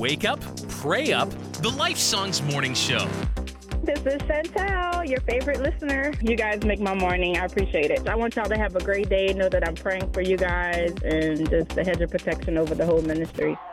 Wake Up, Pray Up, the Life Songs Morning Show. This is Chantal, your favorite listener. You guys make my morning. I appreciate it. I want y'all to have a great day. Know that I'm praying for you guys and just a hedge of protection over the whole ministry.